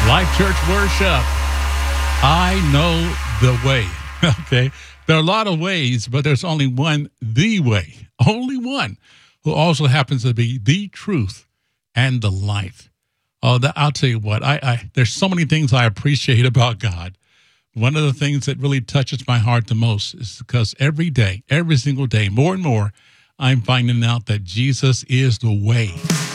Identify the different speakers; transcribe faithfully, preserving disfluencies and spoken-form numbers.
Speaker 1: Life Church Worship. I know the way. Okay. There are a lot of ways, but there's only one, the way. Only one, who also happens to be the truth and the life. Oh, that, I'll tell you what, I, I there's so many things I appreciate about God. One of the things that really touches my heart the most is because every day, every single day, more and more, I'm finding out that Jesus is the way.